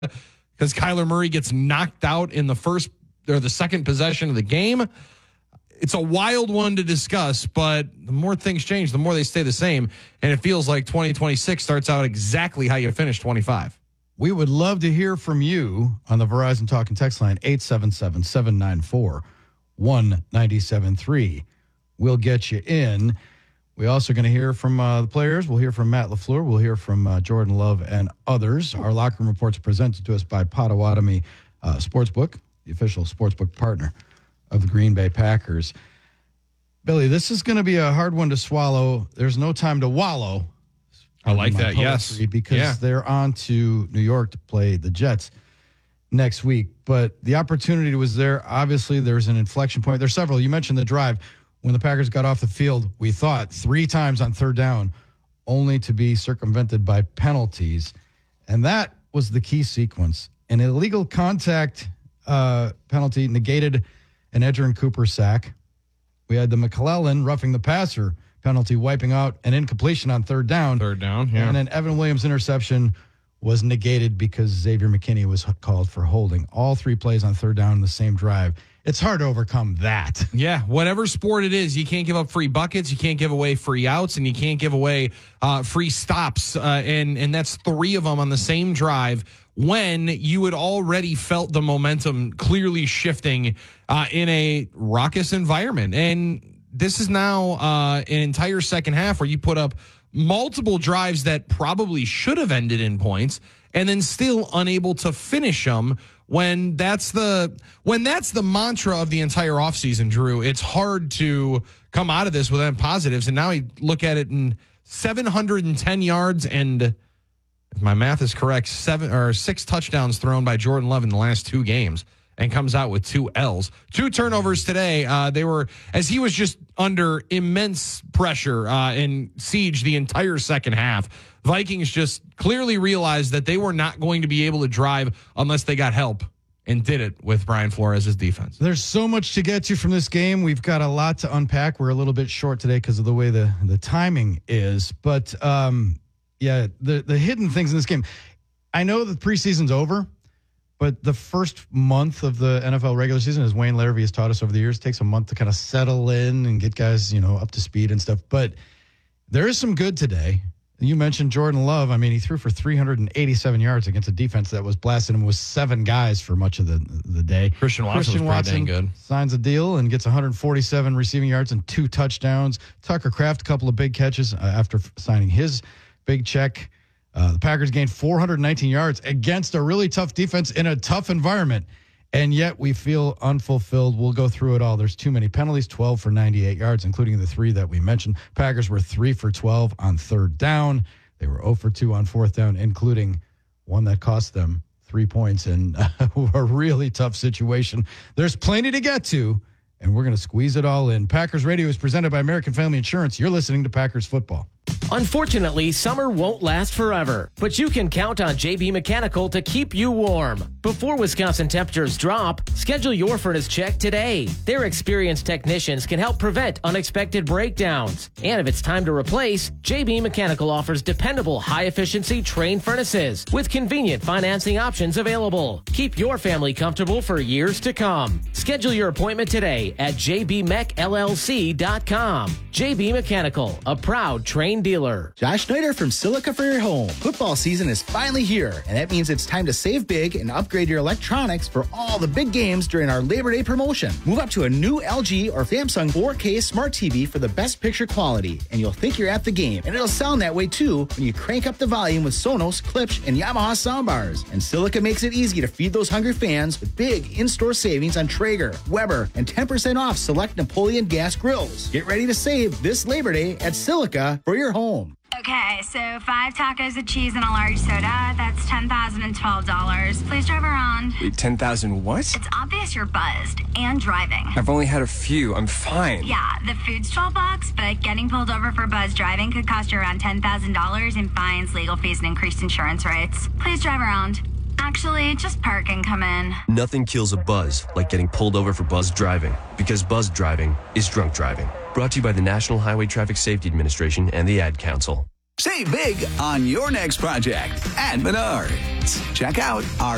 because Kyler Murray gets knocked out in the first or the second possession of the game. It's a wild one to discuss, but the more things change, the more they stay the same. And it feels like 2026 starts out exactly how you finished 25. We would love to hear from you on the Verizon Talk and Text line, 877-794-1973. We'll get you in. We're also going to hear from the players. We'll hear from Matt LaFleur. We'll hear from Jordan Love and others. Our locker room reports are presented to us by Potawatomi Sportsbook, the official sportsbook partner of the Green Bay Packers. Billy, this is going to be a hard one to swallow. There's no time to wallow. I like that, yes. Because they're on to New York to play the Jets next week. But the opportunity was there. Obviously, there's an inflection point. There's several. You mentioned the drive. When the Packers got off the field, we thought 3 times on third down, only to be circumvented by penalties. And that was the key sequence. An illegal contact penalty negated an Edgerrin Cooper sack. We had the McClellan roughing the passer penalty wiping out an incompletion on third down. And then Evan Williams' interception was negated because Xavier McKinney was called for holding. All 3 plays on third down in the same drive. It's hard to overcome that. Yeah, whatever sport it is, you can't give up free buckets, you can't give away free outs, and you can't give away free stops. And that's 3 of them on the same drive when you had already felt the momentum clearly shifting in a raucous environment. And this is now an entire second half where you put up multiple drives that probably should have ended in points and then still unable to finish them. When that's the mantra of the entire offseason, Drew, it's hard to come out of this without positives. And now we look at it in 710 yards and, if my math is correct, 6 touchdowns thrown by Jordan Love in the last 2 games, and comes out with 2 L's. 2 turnovers today. They were, as he was just under immense pressure and siege the entire second half. Vikings just clearly realized that they were not going to be able to drive unless they got help, and did it with Brian Flores' defense. There's so much to get to from this game. We've got a lot to unpack. We're a little bit short today because of the way the timing is. But, the hidden things in this game. I know the preseason's over, but the first month of the NFL regular season, as Wayne Larrivee has taught us over the years, takes a month to kind of settle in and get guys, up to speed and stuff. But there is some good today. You mentioned Jordan Love. I mean, he threw for 387 yards against a defense that was blasting him with 7 guys for much of the day. Christian Watson was pretty dang good. Signs a deal and gets 147 receiving yards and 2 touchdowns. Tucker Kraft, a couple of big catches after signing his big check. The Packers gained 419 yards against a really tough defense in a tough environment. And yet we feel unfulfilled. We'll go through it all. There's too many penalties, 12 for 98 yards, including the 3 that we mentioned. Packers were 3 for 12 on third down. They were 0 for 2 on fourth down, including one that cost them 3 points in a really tough situation. There's plenty to get to, and we're going to squeeze it all in. Packers Radio is presented by American Family Insurance. You're listening to Packers Football. Unfortunately, summer won't last forever, but you can count on JB Mechanical to keep you warm. Before Wisconsin temperatures drop, schedule your furnace check today. Their experienced technicians can help prevent unexpected breakdowns. And if it's time to replace, JB Mechanical offers dependable, high-efficiency trained furnaces with convenient financing options available. Keep your family comfortable for years to come. Schedule your appointment today at jbmechllc.com. JB Mechanical, a proud trained dealer. Josh Snyder from Silica for your home. Football season is finally here, and that means it's time to save big and upgrade your electronics for all the big games during our Labor Day promotion. Move up to a new LG or Samsung 4K smart TV for the best picture quality, and you'll think you're at the game. And it'll sound that way too when you crank up the volume with Sonos, Klipsch, and Yamaha soundbars. And Silica makes it easy to feed those hungry fans with big in-store savings on Traeger, Weber, and 10% off select Napoleon gas grills. Get ready to save this Labor Day at Silica for your home. Okay, so 5 tacos of cheese and a large soda. That's $10,012. Please drive around. Wait, 10,000 what? It's obvious you're buzzed and driving. I've only had a few. I'm fine. Yeah, the food's $12, but getting pulled over for buzz driving could cost you around $10,000 in fines, legal fees, and increased insurance rates. Please drive around. Actually, just park and come in. Nothing kills a buzz like getting pulled over for buzz driving, because buzz driving is drunk driving. Brought to you by the National Highway Traffic Safety Administration and the Ad Council. Save big on your next project at Menards. Check out our